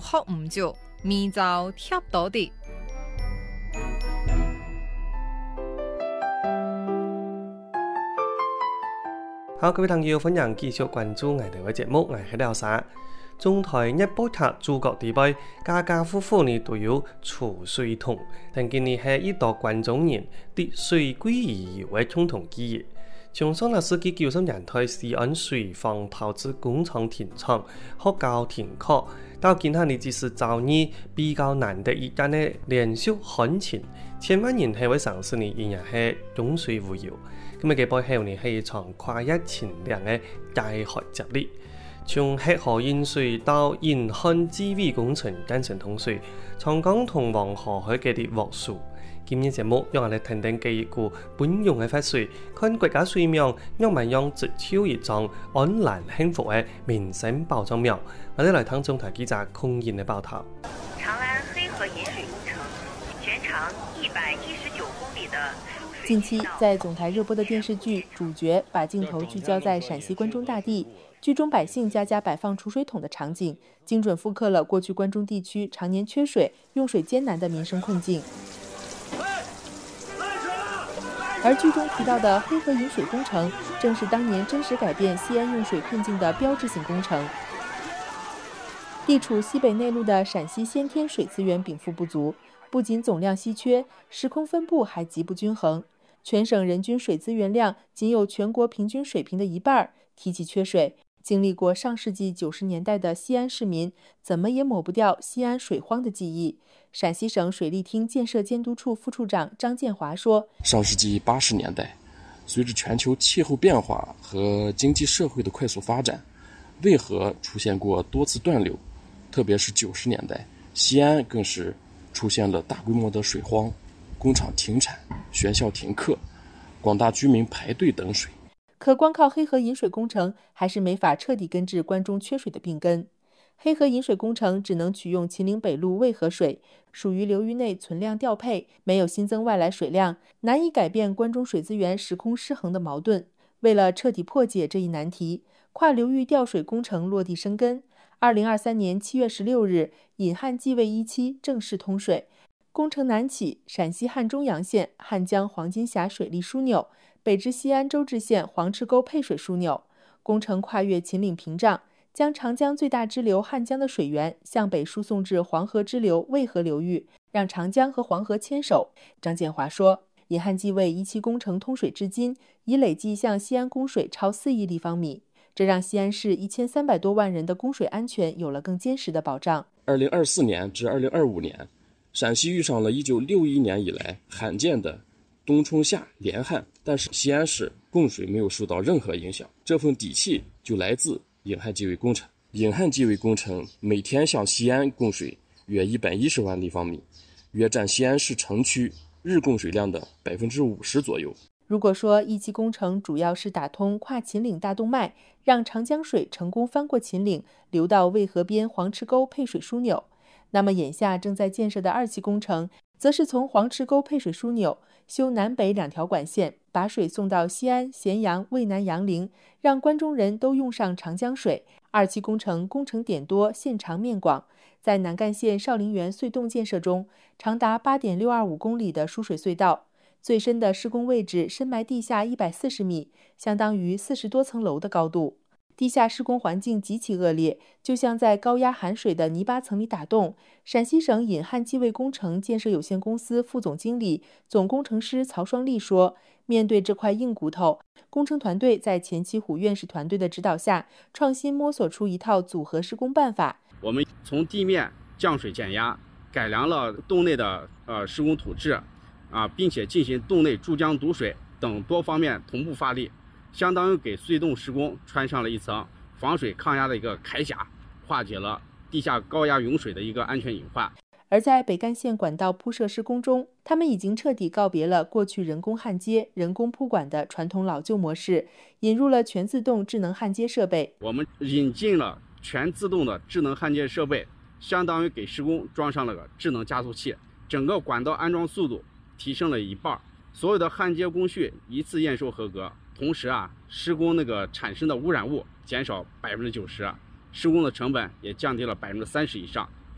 喝唔少，面就貼到啲。 好，各位朋友，歡迎繼續關注我哋嘅節目，我係廖沙。中台一波塔諸國地位，家家戶戶呢都有儲水桶，但今年係一道關中人啲水貴而有嘅共同記憶。從上個世紀90年代西安水防投資工廠停廠，學校停課，到今下呢只是造詣比較難得一間嘅連續旱情，千萬人係為城市呢仍然係用水無憂。咁嘅背後呢係一場跨越千年嘅大學接力。從黑河引水到沿漢治水工程建成通水，長江同黃河海嘅啲獲樹。今日節目讓我哋聽聽幾個本用嘅法水，看國家水苗讓民用直超一種安然幸福嘅民生保障苗。我哋來聽中台記者孔燕嘅報道。 長安黑河引水工程全長119公里的。 近期在總台熱播的電視劇《主角》把鏡頭聚焦在陝西關中大地，劇中百姓家家擺放儲水桶的場景，精準複刻了過去關中地區常年缺水、用水艱難的民生困境。而劇中提到的黑河引水工程，正是當年真實改變西安用水困境的標誌性工程。地處西北內陸的陝西先天水資源稟賦不足，不僅總量稀缺，時空分布還極不均衡。全省人均水資源量僅有全國平均水平的一半。提起缺水，經歷過上世紀90年代的西安市民，怎麼也抹不掉西安水荒的記憶。陝西省水利廳建設監督處副處長張建華說： 上世紀80年代，隨着全球氣候變化和經濟社會的快速發展，渭河出現過多次斷流，特別是90年代，西安更是出現了大規模的水荒，工廠停產，學校停課，廣大居民排隊等水。 可光靠黑河引水工程還是沒法徹底根治關中缺水的病根。黑河引水工程只能取用秦嶺北路渭河水，屬於流域內存量調配，沒有新增外來水量，難以改變關中水資源時空失衡的矛盾。為了徹底破解這一難題，跨流域調水工程落地生根。2023年7月16日，引漢濟渭一期正式通水。工程南起陝西漢中陽縣漢江黃金峽水利樞紐，北至西安周至縣黃池溝配水樞紐。工程跨越秦嶺屏障，將長江最大支流漢江的水源向北輸送至黃河支流渭河流域，讓長江和黃河牽手。張建華說，引漢濟渭一期工程通水至今，已累計向西安供水超4億立方米，這讓西安市1300多萬人的供水安全有了更堅實的保障。 2024年至2025年，陝西遇上了1961年以來罕見的冬春夏連旱，但是西安市供水沒有受到任何影響，這份底氣就來自引漢濟渭工程。引漢濟渭工程每天向西安供水約110萬立方米，約佔西安市城區日供水量的50%左右。 如果說一期工程主要是打通跨秦嶺大動脈，讓長江水成功翻過秦嶺，流到渭河邊黃池溝配水樞紐，那麼眼下正在建設的2期工程，則是從黃池溝配水樞紐修南北2條管線，把水送到西安、咸陽、渭南、陽陵，讓關中人都用上長江水。2期工程工程點多，線長面廣，在南幹線少陵園隧洞建設中，長達8.625公里的輸水隧道，最深的施工位置深埋地下140米，相當於40多層樓的高度。地下施工環境極其惡劣，就像在高壓含水的泥巴層裡打洞。陝西省引漢濟渭工程建設有限公司副總經理、總工程師曹雙利說，面對這塊硬骨頭，工程團隊在錢其虎院士團隊的指導下，創新摸索出一套組合施工辦法。 我們從地面降水減壓，改良了洞內的施工土質，並且進行洞內注漿堵水等多方面同步發力，相當於給隧洞施工穿上了一層防水抗壓的一個鎧甲，化解了地下高壓湧水的一個安全隱患。 而在北幹線管道鋪設施工中，他們已經徹底告別了過去人工焊接、人工鋪管的傳統老舊模式，引入了全自動智能焊接設備。 我們引進了全自動的智能焊接設備，相當於給施工裝上了個智能加速器，整個管道安裝速度提升了一半，所有的焊接工序一次驗收合格。同時施工那個產生的污染物減少90%，施工的成本也降低了30%以上。